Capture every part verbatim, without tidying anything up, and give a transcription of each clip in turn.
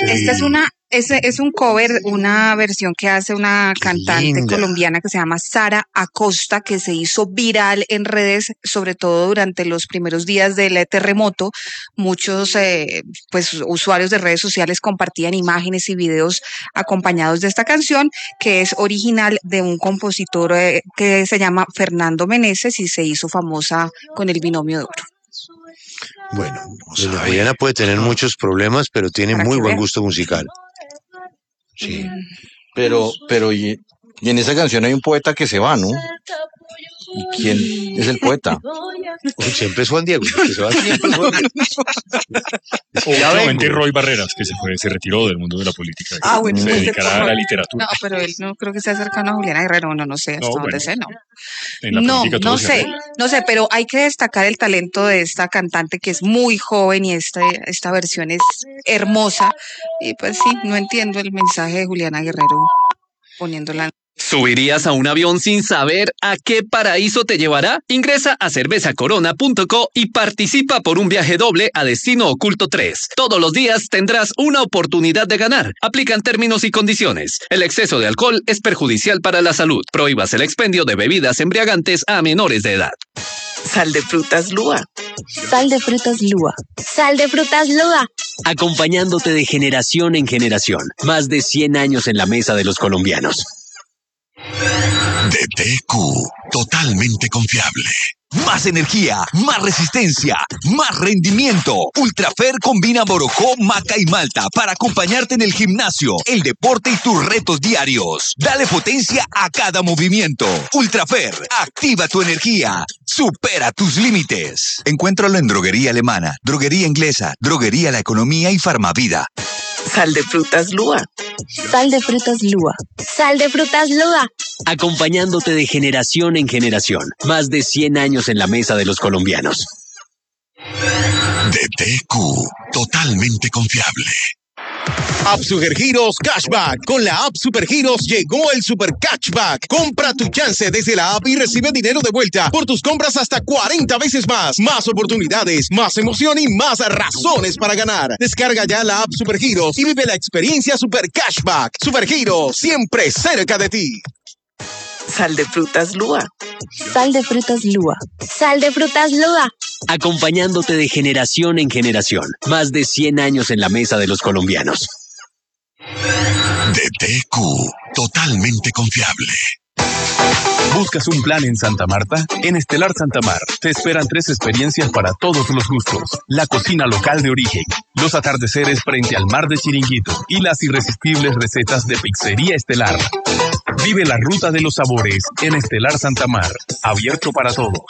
Esta es una, es, es un cover, una versión que hace una cantante linda. colombiana que se llama Sara Acosta, que se hizo viral en redes, sobre todo durante los primeros días del terremoto. Muchos eh, pues, usuarios de redes sociales compartían imágenes y videos acompañados de esta canción, que es original de un compositor eh, que se llama Fernando Meneses y se hizo famosa con el Binomio de Oro. Bueno, doña Juliana puede tener muchos problemas, pero tiene Para muy que buen vean. gusto musical. Sí. Pero, pero, y, y en esa canción hay un poeta que se va, ¿no? ¿Y quién es el poeta? Uy, siempre es Juan Diego. Que se va siempre es Juan Diego. Ya Obviamente vengo. Roy Barreras, que se fue, se retiró del mundo de la política. Ah, bueno, se pues, dedicará a la literatura. No, pero él no creo que sea cercano a Juliana Guerrero, no, no sé, hasta No, donde bueno, sé, no. En la No, política todo no se sé, arregla. no sé, pero hay que destacar el talento de esta cantante que es muy joven y esta, esta versión es hermosa. Y pues sí, no entiendo el mensaje de Juliana Guerrero poniéndola. ¿Subirías a un avión sin saber a qué paraíso te llevará? Ingresa a cerveza corona punto co y participa por un viaje doble a Destino Oculto tres. Todos los días tendrás una oportunidad de ganar. Aplican términos y condiciones. El exceso de alcohol es perjudicial para la salud. Prohíbas el expendio de bebidas embriagantes a menores de edad. Sal de frutas Lua. Sal de frutas Lua. Sal de frutas Lua. Acompañándote de generación en generación. Más de cien años en la mesa de los colombianos. D T Q, totalmente confiable. Más energía, más resistencia, más rendimiento. Ultrafer combina Borojó, maca y malta para acompañarte en el gimnasio, el deporte y tus retos diarios. Dale potencia a cada movimiento. Ultrafer, activa tu energía. Supera tus límites. Encuéntralo en Droguería Alemana, Droguería Inglesa, Droguería La Economía y Farmavida. Sal de frutas Lua. Sal de frutas Lua. Sal de frutas Lua. Acompañándote de generación en generación. Más de cien años en la mesa de los colombianos. D T Q, totalmente confiable. App Supergiros Cashback. Con la app Supergiros llegó el Super Cashback. Compra tu chance desde la app y recibe dinero de vuelta por tus compras hasta cuarenta veces más. Más oportunidades, más emoción y más razones para ganar. Descarga ya la app Supergiros y vive la experiencia Super Cashback. Supergiros, siempre cerca de ti. Sal de frutas Lua. Sal de frutas Lua. Sal de frutas Lua. Acompañándote de generación en generación. Más de cien años en la mesa de los colombianos. D T Q, totalmente confiable. ¿Buscas un plan en Santa Marta? En Estelar Santa Mar te esperan tres experiencias para todos los gustos. La cocina local de origen, los atardeceres frente al mar de Chiringuito y las irresistibles recetas de Pizzería Estelar. Vive la ruta de los sabores en Estelar Santa Mar, abierto para todos.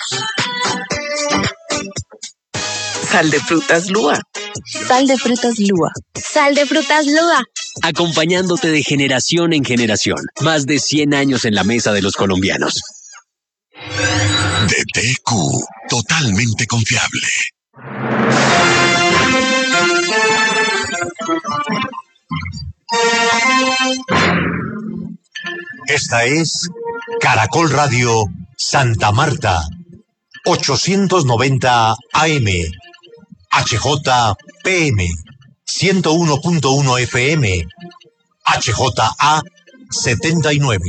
Sal de frutas Lua. Sal de frutas Lua. Sal de frutas Lua. Acompañándote de generación en generación. Más de cien años en la mesa de los colombianos. D T Q, totalmente confiable. Esta es Caracol Radio Santa Marta, ochocientos noventa A M, H J P M, ciento uno punto uno F M, H J A setenta y nueve.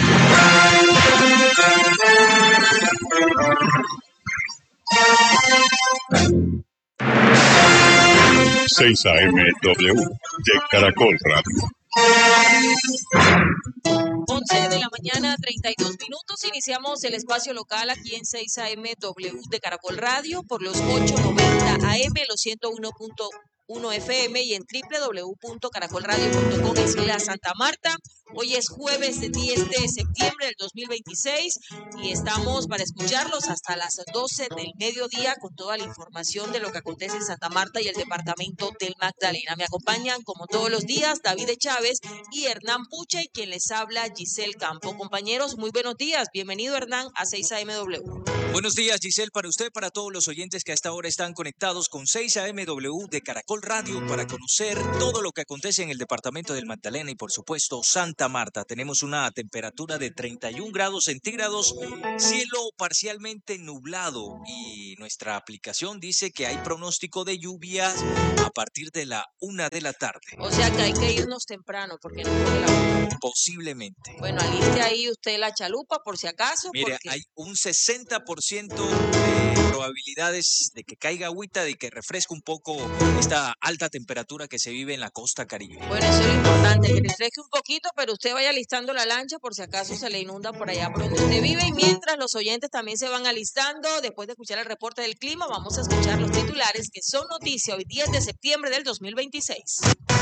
seis A M W de Caracol Radio. once de la mañana, treinta y dos minutos. Iniciamos el espacio local aquí en seis A M W de Caracol Radio por los ochocientos noventa A M, los ciento uno punto uno F M y en doble u doble u doble u punto caracol radio punto com es la Santa Marta. Hoy es jueves diez de septiembre del dos mil veintiséis y estamos para escucharlos hasta las doce del mediodía con toda la información de lo que acontece en Santa Marta y el departamento del Magdalena. Me acompañan como todos los días David Chávez y Hernán Puche, y quien les habla Giselle Campo. Compañeros, muy buenos días. Bienvenido, Hernán, a seis A M W. Buenos días, Giselle, para usted, para todos los oyentes que a esta hora están conectados con seis A M W de Caracol Radio para conocer todo lo que acontece en el departamento del Magdalena y, por supuesto, Santa Santa Marta. Tenemos una temperatura de treinta y un grados centígrados, cielo parcialmente nublado y nuestra aplicación dice que hay pronóstico de lluvias a partir de la una de la tarde. O sea que hay que irnos temprano porque no coge la hora. Posiblemente. Bueno, aliste ahí usted la chalupa por si acaso. Mire, porque... hay un sesenta por ciento de probabilidades de que caiga agüita, de que refresque un poco esta alta temperatura que se vive en la costa caribe. Bueno, eso es lo importante, que refresque un poquito, pero usted vaya alistando la lancha por si acaso se le inunda por allá por donde usted vive. Y mientras los oyentes también se van alistando, después de escuchar el reporte del clima, vamos a escuchar los titulares que son noticia hoy diez de septiembre del dos mil veintiséis.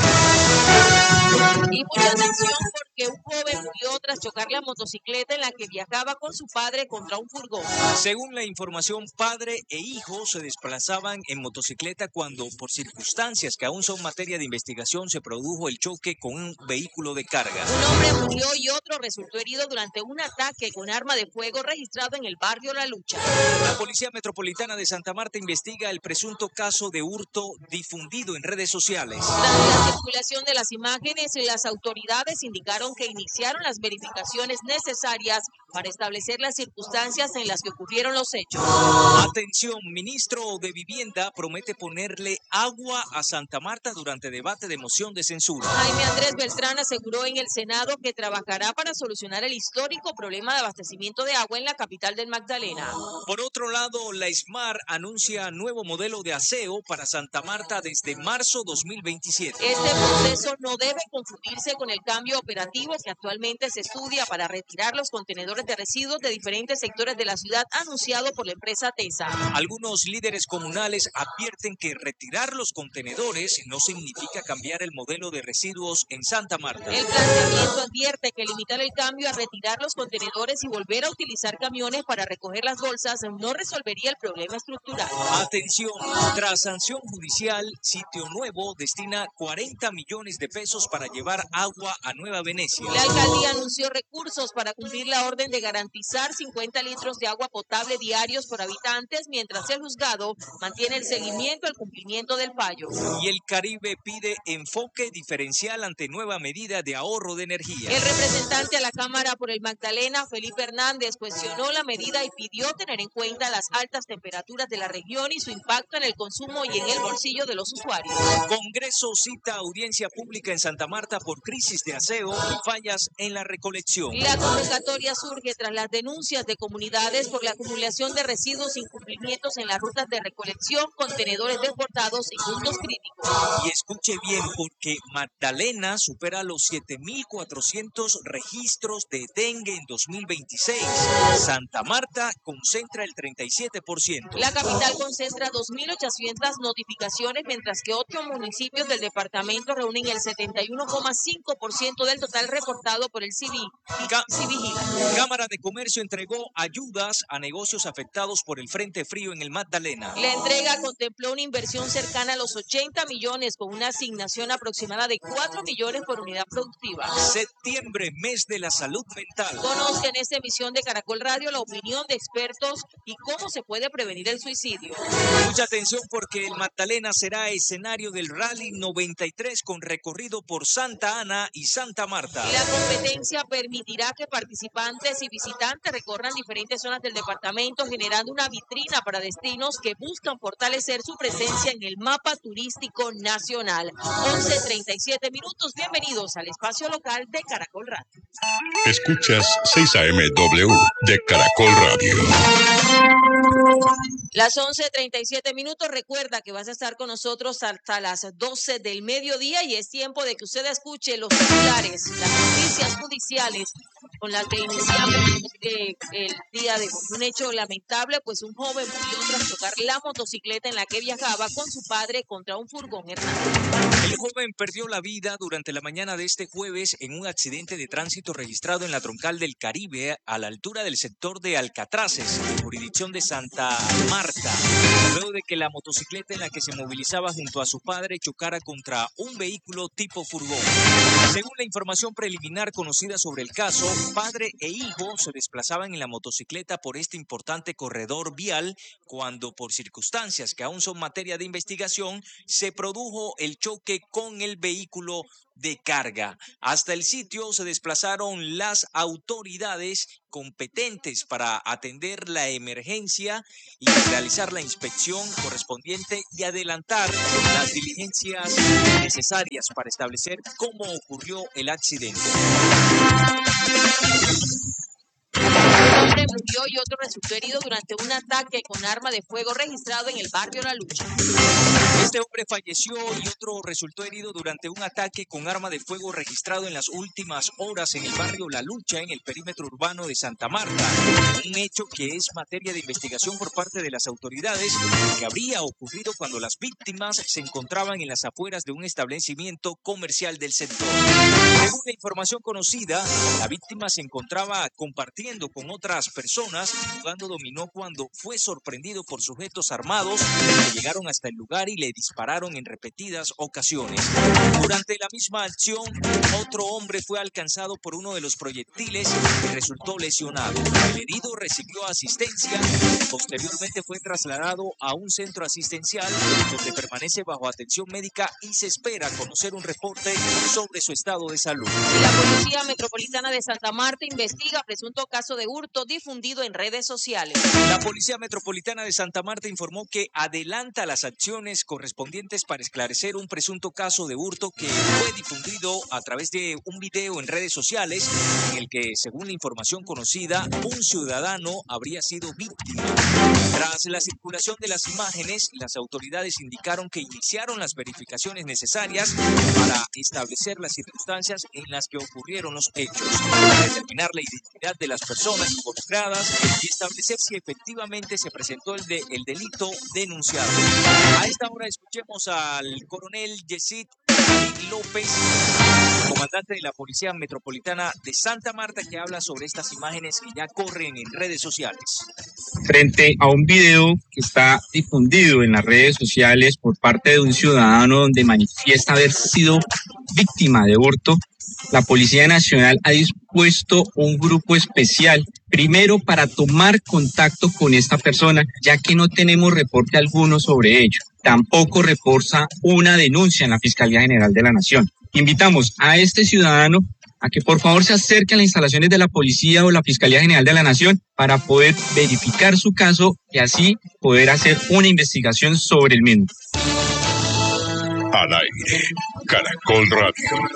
Y mucha atención porque un joven murió tras chocar la motocicleta en la que viajaba con su padre contra un furgón. Según la información, padre e hijo se desplazaban en motocicleta cuando, por circunstancias que aún son materia de investigación, se produjo el choque con un vehículo de carga. Un hombre murió y otro resultó herido durante un ataque con arma de fuego registrado en el barrio La Lucha. La Policía Metropolitana de Santa Marta investiga el presunto caso de hurto difundido en redes sociales. Tras la circulación de las imágenes, las autoridades indicaron que iniciaron las verificaciones necesarias para establecer las circunstancias en las que ocurrieron los hechos. Atención, ministro de Vivienda promete ponerle agua a Santa Marta durante debate de moción de censura. Jaime Andrés Beltrán aseguró en el Senado que trabajará para solucionar el histórico problema de abastecimiento de agua en la capital del Magdalena. Por otro lado, la SMAR anuncia nuevo modelo de aseo para Santa Marta desde marzo dos mil veintisiete. Este proceso no debe confundirse con el cambio operativo que actualmente se estudia para retirar los contenedores de residuos de diferentes sectores de la ciudad anunciado por la empresa TESA. Algunos líderes comunales advierten que retirar los contenedores no significa cambiar el modelo de residuos en Santa Marta. El planteamiento advierte que limitar el cambio a retirar los contenedores y volver a utilizar camiones para recoger las bolsas no resolvería el problema estructural. Atención, tras sanción judicial, Sitio Nuevo destina cuarenta millones de pesos para llevar agua a Nueva Venecia. La alcaldía anunció recursos para cumplir la orden de garantizar cincuenta litros de agua potable diarios por habitantes, mientras el juzgado mantiene el seguimiento al cumplimiento del fallo. Y el Caribe pide enfoque diferencial ante nueva medida de ahorro de energía. El representante a la Cámara por el Magdalena, Felipe Hernández, cuestionó la medida y pidió tener en cuenta las altas temperaturas de la región y su impacto en el consumo y en el bolsillo de los usuarios. Congreso cita audiencia pública en Santa Marta por crisis de aseo y fallas en la recolección. La convocatoria surge tras las denuncias de comunidades por la acumulación de residuos e incumplimientos en las rutas de recolección, contenedores desbordados y puntos críticos. Y escuche bien, porque Magdalena supera los siete mil cuatrocientos registros de dengue en dos mil veintiséis. Santa Marta concentra el treinta y siete por ciento. La capital concentra dos mil ochocientas notificaciones, mientras que otros municipios del departamento reúnen el setenta y uno coma cinco por ciento del total reportado por el Civigila. Cámara de Comercio entregó ayudas a negocios afectados por el Frente Frío en el Magdalena. La entrega contempló una inversión cercana a los ochenta millones con una asignación aproximada de cuatro millones por unidad productiva. Septiembre, mes de la salud mental. Conozca en esta emisión de Caracol Radio la opinión de expertos y cómo se puede prevenir el suicidio. Mucha atención porque el Magdalena será escenario del Rally noventa y tres con recorrido por Santa Ana y Santa Marta. La competencia permitirá que participantes y visitantes recorran diferentes zonas del departamento, generando una vitrina para destinos que buscan fortalecer su presencia en el mapa turístico nacional. once treinta y siete minutos. Bienvenidos al espacio local de Caracol Radio. Escuchas seis A M W de Caracol Radio. Las once treinta y siete minutos. Recuerda que vas a estar con nosotros hasta las doce del mediodía y es tiempo de que usted escuche los titulares, las noticias judiciales con las que iniciamos eh, el día de hoy. Un hecho lamentable, pues un joven murió tras chocar la motocicleta en la que viajaba con su padre contra un furgón, Hernán. El joven perdió la vida durante la mañana de este jueves en un accidente de tránsito registrado en la troncal del Caribe a la altura del sector de Alcatraces, en jurisdicción de Santa Marta, luego de que la motocicleta en la que se movilizaba junto a su padre chocara contra un vehículo tipo furgón. Según la información preliminar conocida sobre el caso, padre e hijo se desplazaban en la motocicleta por este importante corredor vial cuando, por circunstancias que aún son materia de investigación, se produjo el choque con el vehículo de carga. Hasta el sitio se desplazaron las autoridades competentes para atender la emergencia y realizar la inspección correspondiente y adelantar las diligencias necesarias para establecer cómo ocurrió el accidente. Un hombre murió y otro resultó herido durante un ataque con arma de fuego registrado en el barrio La Lucha. Este hombre falleció y otro resultó herido durante un ataque con arma de fuego registrado en las últimas horas en el barrio La Lucha, en el perímetro urbano de Santa Marta. Un hecho que es materia de investigación por parte de las autoridades, que habría ocurrido cuando las víctimas se encontraban en las afueras de un establecimiento comercial del sector. Según la información conocida, la víctima se encontraba compartiendo con otras personas jugando dominó cuando fue sorprendido por sujetos armados que llegaron hasta el lugar y le dispararon en repetidas ocasiones. Durante la misma acción, otro hombre fue alcanzado por uno de los proyectiles y resultó lesionado. El herido recibió asistencia y posteriormente fue trasladado a un centro asistencial donde permanece bajo atención médica y se espera conocer un reporte sobre su estado de salud. La Policía Metropolitana de Santa Marta investiga presunto caso de hurto difundido en redes sociales. La Policía Metropolitana de Santa Marta informó que adelanta las acciones correspondientes para esclarecer un presunto caso de hurto que fue difundido a través de un video en redes sociales en el que, según la información conocida, un ciudadano habría sido víctima. Tras la circulación de las imágenes, las autoridades indicaron que iniciaron las verificaciones necesarias para establecer las circunstancias en las que ocurrieron los hechos, determinar la identidad de las personas involucradas y establecer si efectivamente se presentó el, de, el delito denunciado. A esta hora escuchemos al coronel Yesid López, comandante de la Policía Metropolitana de Santa Marta, que habla sobre estas imágenes que ya corren en redes sociales. Frente a un video que está difundido en las redes sociales por parte de un ciudadano donde manifiesta haber sido víctima de hurto, la Policía Nacional ha dispuesto un grupo especial, primero para tomar contacto con esta persona, ya que no tenemos reporte alguno sobre ello. Tampoco reporta una denuncia en la Fiscalía General de la Nación. Invitamos a este ciudadano a que por favor se acerque a las instalaciones de la Policía o la Fiscalía General de la Nación para poder verificar su caso y así poder hacer una investigación sobre el mismo. Al aire, Caracol Radio.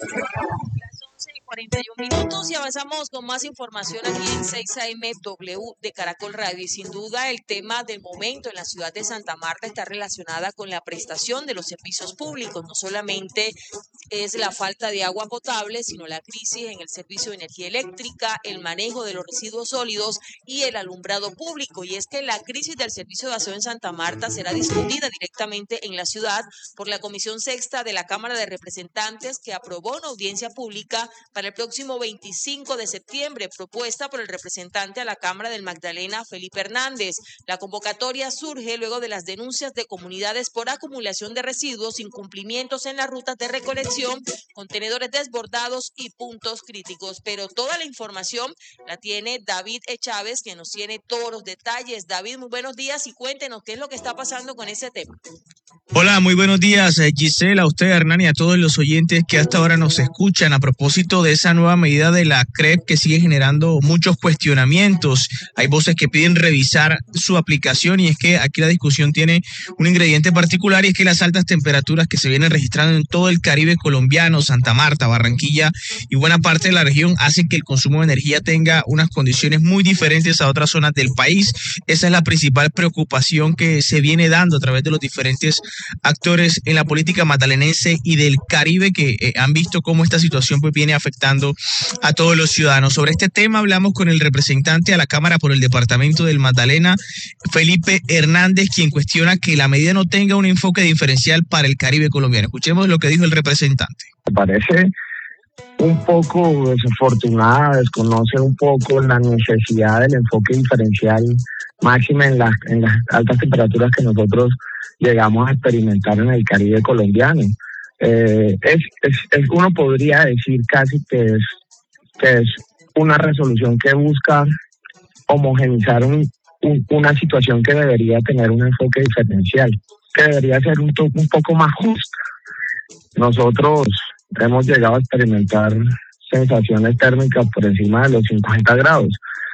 cuarenta y un minutos y avanzamos con más información aquí en seis A M W de Caracol Radio. Y sin duda el tema del momento en la ciudad de Santa Marta está relacionada con la prestación de los servicios públicos. No solamente es la falta de agua potable, sino la crisis en el servicio de energía eléctrica, el manejo de los residuos sólidos y el alumbrado público. Y es que la crisis del servicio de aseo en Santa Marta será discutida directamente en la ciudad por la Comisión Sexta de la Cámara de Representantes, que aprobó una audiencia pública para el próximo veinticinco de septiembre, propuesta por el representante a la Cámara del Magdalena, Felipe Hernández. La convocatoria surge luego de las denuncias de comunidades por acumulación de residuos, incumplimientos en las rutas de recolección, contenedores desbordados y puntos críticos. Pero toda la información la tiene David E. Chávez, que nos tiene todos los detalles. David, muy buenos días y cuéntenos qué es lo que está pasando con ese tema. Hola, muy buenos días, Gisela, a usted, Hernán, y a todos los oyentes que hasta ahora nos escuchan a propósito de esa nueva medida de la C R E P que sigue generando muchos cuestionamientos. Hay voces que piden revisar su aplicación y es que aquí la discusión tiene un ingrediente particular y es que las altas temperaturas que se vienen registrando en todo el Caribe colombiano, Santa Marta, Barranquilla y buena parte de la región hacen que el consumo de energía tenga unas condiciones muy diferentes a otras zonas del país. Esa es la principal preocupación que se viene dando a través de los diferentes actores en la política magdalenense y del Caribe que eh, han visto cómo esta situación pues viene afectando a todos los ciudadanos. Sobre este tema hablamos con el representante a la Cámara por el departamento del Magdalena, Felipe Hernández, quien cuestiona que la medida no tenga un enfoque diferencial para el Caribe colombiano. Escuchemos lo que dijo el representante. Me parece un poco desafortunada, desconoce un poco la necesidad del enfoque diferencial máxima en las, en las altas temperaturas que nosotros llegamos a experimentar en el Caribe colombiano. Eh, es, es, es, uno podría decir casi que es, que es una resolución que busca homogenizar un, un, una situación que debería tener un enfoque diferencial, que debería ser un, to, un poco más justa. nosotros hemos llegado a experimentar sensaciones térmicas por encima de los cincuenta grados.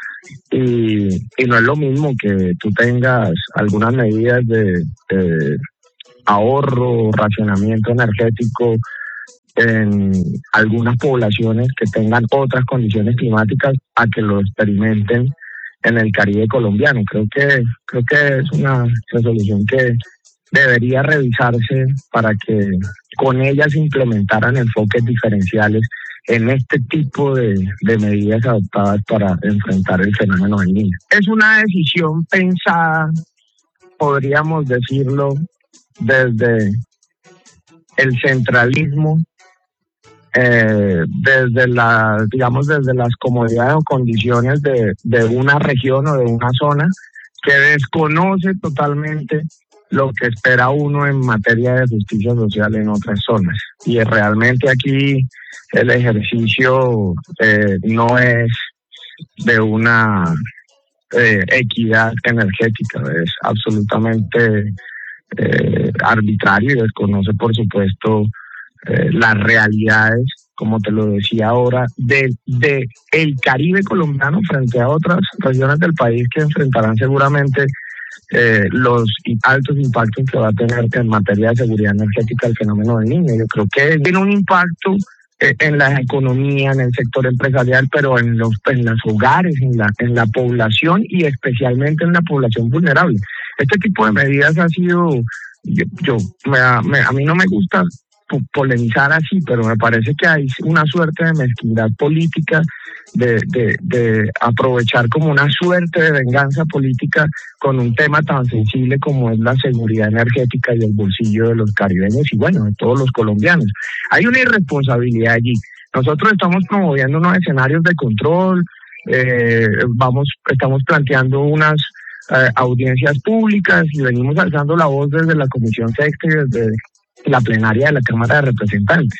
Y, y no es lo mismo que tú tengas algunas medidas de, de ahorro, racionamiento energético en algunas poblaciones que tengan otras condiciones climáticas a que lo experimenten en el Caribe colombiano. Creo que creo que es una resolución que debería revisarse para que con ella se implementaran enfoques diferenciales en este tipo de, de medidas adoptadas para enfrentar el fenómeno del Niño. Es una decisión pensada, podríamos decirlo, desde el centralismo, eh, desde la, digamos, desde las comodidades o condiciones de, de una región o de una zona que desconoce totalmente lo que espera uno en materia de justicia social en otras zonas. Y realmente aquí el ejercicio eh, no es de una eh, equidad energética, es absolutamente eh, arbitrario y desconoce, por supuesto, eh, las realidades, como te lo decía ahora, de, de el Caribe colombiano frente a otras regiones del país que enfrentarán seguramente Eh, los altos impactos que va a tener en materia de seguridad energética el fenómeno del Niño. Yo creo que tiene un impacto eh, en la economía, en el sector empresarial, pero en los, en los hogares, en la, en la población y especialmente en la población vulnerable. Este tipo de medidas ha sido, yo, yo me, me, a mí no me gusta polemizar así, pero me parece que hay una suerte de mezquindad política, de, de, de aprovechar como una suerte de venganza política con un tema tan sensible como es la seguridad energética y el bolsillo de los caribeños y bueno, de todos los colombianos. Hay una irresponsabilidad allí. Nosotros estamos promoviendo unos escenarios de control, eh, vamos, estamos planteando unas eh, audiencias públicas y venimos alzando la voz desde la Comisión Sexta y desde la plenaria de la Cámara de Representantes.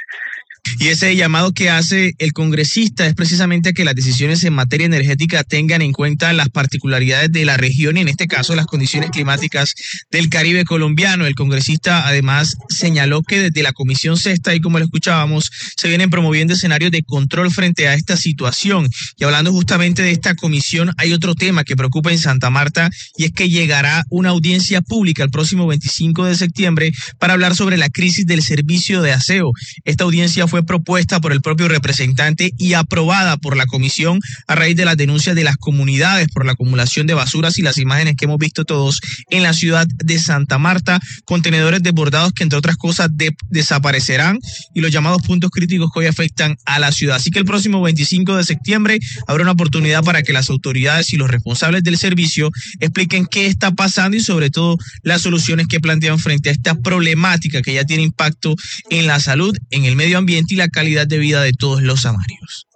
Y ese llamado que hace el congresista es precisamente que las decisiones en materia energética tengan en cuenta las particularidades de la región y en este caso las condiciones climáticas del Caribe colombiano. El congresista además señaló que desde la Comisión Sexta, y como lo escuchábamos, se vienen promoviendo escenarios de control frente a esta situación. Y hablando justamente de esta comisión, hay otro tema que preocupa en Santa Marta y es que llegará una audiencia pública el próximo veinticinco de septiembre para hablar sobre la crisis del servicio de aseo. Esta audiencia fue fue propuesta por el propio representante y aprobada por la comisión a raíz de las denuncias de las comunidades por la acumulación de basuras y las imágenes que hemos visto todos en la ciudad de Santa Marta, contenedores desbordados que entre otras cosas de, desaparecerán y los llamados puntos críticos que hoy afectan a la ciudad. Así que el próximo veinticinco de septiembre habrá una oportunidad para que las autoridades y los responsables del servicio expliquen qué está pasando y sobre todo las soluciones que plantean frente a esta problemática que ya tiene impacto en la salud, en el medio ambiente y la calidad de vida de todos los samarios.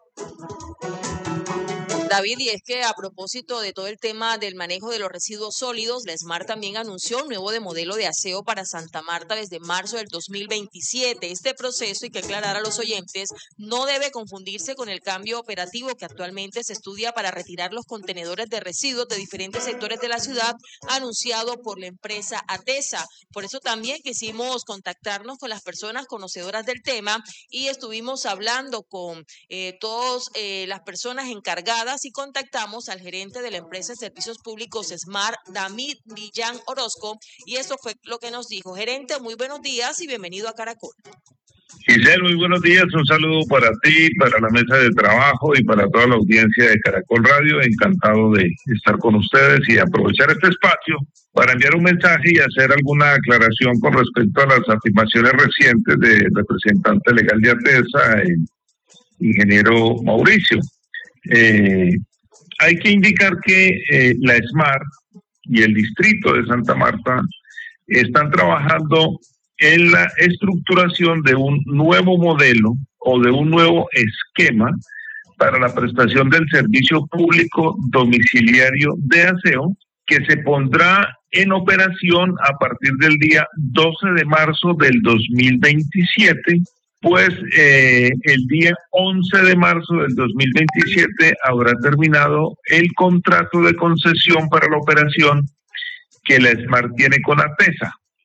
David, y es que a propósito de todo el tema del manejo de los residuos sólidos, la SMART también anunció un nuevo de modelo de aseo para Santa Marta desde marzo del dos mil veintisiete. Este proceso, hay que aclarar a los oyentes, no debe confundirse con el cambio operativo que actualmente se estudia para retirar los contenedores de residuos de diferentes sectores de la ciudad, anunciado por la empresa ATESA. Por eso también quisimos contactarnos con las personas conocedoras del tema y estuvimos hablando con eh, todas eh, las personas encargadas y contactamos al gerente de la empresa de servicios públicos SMART, David Millán Orozco, y esto fue lo que nos dijo. Gerente, muy buenos días y bienvenido a Caracol. Giselle, muy buenos días, un saludo para ti, para la mesa de trabajo y para toda la audiencia de Caracol Radio. Encantado de estar con ustedes y aprovechar este espacio para enviar un mensaje y hacer alguna aclaración con respecto a las afirmaciones recientes del representante legal de ATESA, el ingeniero Mauricio. Eh, hay que indicar que eh, la SMART y el distrito de Santa Marta están trabajando en la estructuración de un nuevo modelo o de un nuevo esquema para la prestación del servicio público domiciliario de aseo que se pondrá en operación a partir del día doce de marzo del dos mil veintisiete. Pues eh, el día once de marzo del dos mil veintisiete habrá terminado el contrato de concesión para la operación que la SMART tiene con ATESA.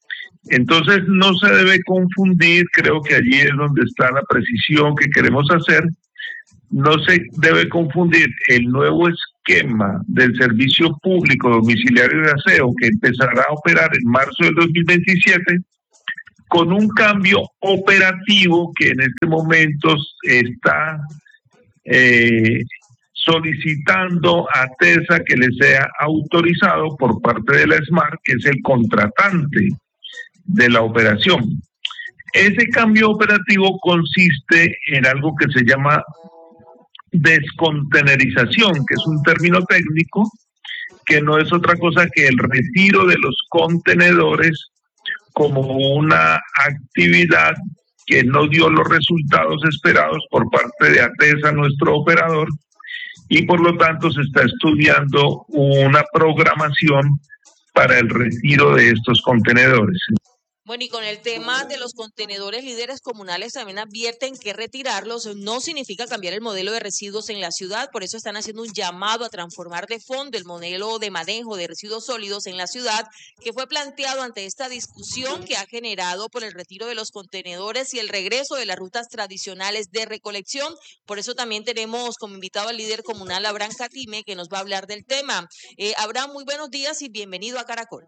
Entonces no se debe confundir, creo que allí es donde está la precisión que queremos hacer, no se debe confundir el nuevo esquema del servicio público domiciliario de aseo que empezará a operar en marzo del dos mil veintisiete con un cambio operativo que en este momento está eh, solicitando a TESA que le sea autorizado por parte de la SMART, que es el contratante de la operación. Ese cambio operativo consiste en algo que se llama descontenerización, que es un término técnico que no es otra cosa que el retiro de los contenedores como una actividad que no dio los resultados esperados por parte de ATESA, nuestro operador, y por lo tanto se está estudiando una programación para el retiro de estos contenedores. Bueno, y con el tema de los contenedores, líderes comunales también advierten que retirarlos no significa cambiar el modelo de residuos en la ciudad, por eso están haciendo un llamado a transformar de fondo el modelo de manejo de residuos sólidos en la ciudad, que fue planteado ante esta discusión que ha generado por el retiro de los contenedores y el regreso de las rutas tradicionales de recolección. Por eso también tenemos como invitado al líder comunal Abraham Catime, que nos va a hablar del tema. Eh, Abraham, muy buenos días y bienvenido a Caracol.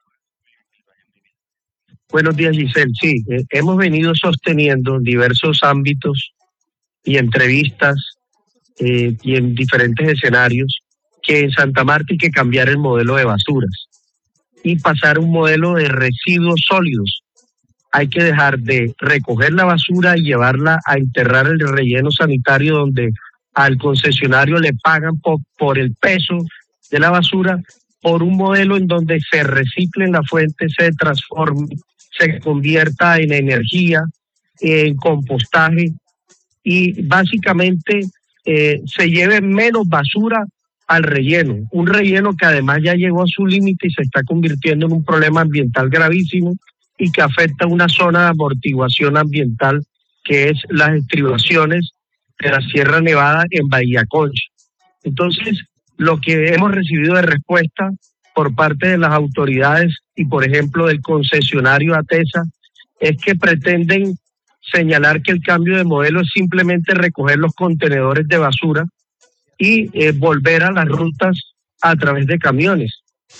Buenos días, Giselle. Sí, eh, hemos venido sosteniendo en diversos ámbitos y entrevistas eh, y en diferentes escenarios que en Santa Marta hay que cambiar el modelo de basuras y pasar a un modelo de residuos sólidos. Hay que dejar de recoger la basura y llevarla a enterrar el relleno sanitario, donde al concesionario le pagan por, por el peso de la basura, por un modelo en donde se reciclen las fuentes, se transforme, se convierta en energía, en compostaje y básicamente eh, se lleve menos basura al relleno. Un relleno que además ya llegó a su límite y se está convirtiendo en un problema ambiental gravísimo y que afecta a una zona de amortiguación ambiental que es las estribaciones de la Sierra Nevada en Bahía Concha. Entonces, lo que hemos recibido de respuesta por parte de las autoridades y, por ejemplo, del concesionario ATESA, es que pretenden señalar que el cambio de modelo es simplemente recoger los contenedores de basura y eh, volver a las rutas a través de camiones.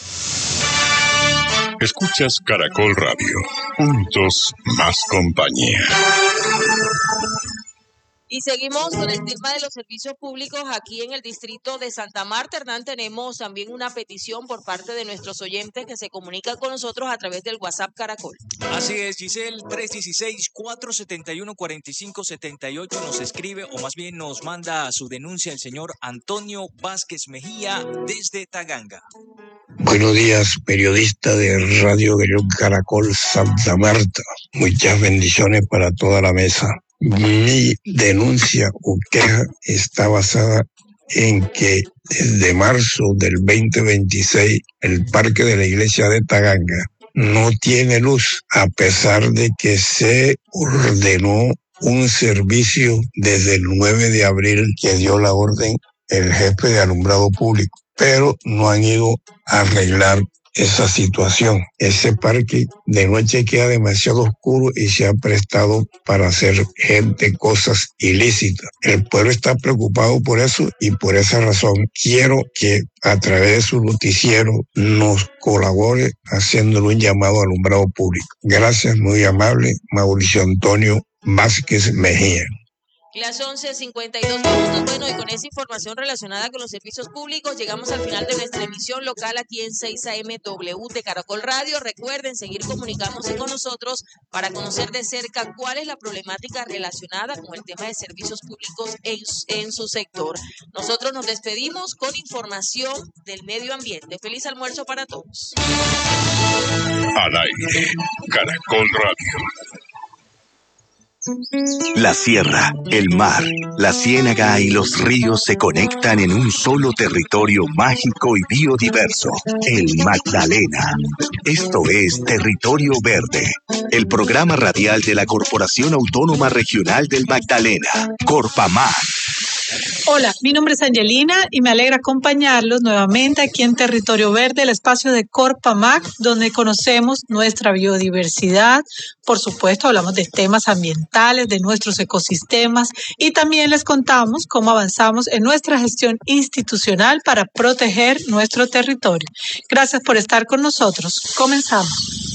Escuchas Caracol Radio. Juntos, más compañía. Y seguimos con el tema de los servicios públicos aquí en el distrito de Santa Marta. Hernán, tenemos también una petición por parte de nuestros oyentes que se comunican con nosotros a través del WhatsApp Caracol. Así es, Giselle, tres uno seis, cuatro siete uno, cuatro cinco siete ocho nos escribe o más bien nos manda su denuncia el señor Antonio Vázquez Mejía desde Taganga. Buenos días, periodista de Radio Caracol Santa Marta. Muchas bendiciones para toda la mesa. Mi denuncia o queja está basada en que desde marzo del veinte veintiséis el parque de la iglesia de Taganga no tiene luz, a pesar de que se ordenó un servicio desde el nueve de abril que dio la orden el jefe de alumbrado público, pero no han ido a arreglar esa situación. Ese parque de noche queda demasiado oscuro y se ha prestado para hacer gente cosas ilícitas. El pueblo está preocupado por eso y por esa razón quiero que a través de su noticiero nos colabore haciéndole un llamado al alumbrado público. Gracias, muy amable, Mauricio Antonio Vázquez Mejía. Las once cincuenta y dos minutos, bueno, y con esa información relacionada con los servicios públicos llegamos al final de nuestra emisión local aquí en seis A M W de Caracol Radio. Recuerden seguir comunicándose con nosotros para conocer de cerca cuál es la problemática relacionada con el tema de servicios públicos en, en su sector. Nosotros nos despedimos con información del medio ambiente. Feliz almuerzo para todos. Al aire, Caracol Radio. La sierra, el mar, la ciénaga y los ríos se conectan en un solo territorio mágico y biodiverso, el Magdalena. Esto es Territorio Verde, el programa radial de la Corporación Autónoma Regional del Magdalena, Corpamag. Hola, mi nombre es Angelina y me alegra acompañarlos nuevamente aquí en Territorio Verde, el espacio de Corpamac, donde conocemos nuestra biodiversidad. Por supuesto, hablamos de temas ambientales, de nuestros ecosistemas y también les contamos cómo avanzamos en nuestra gestión institucional para proteger nuestro territorio. Gracias por estar con nosotros. Comenzamos.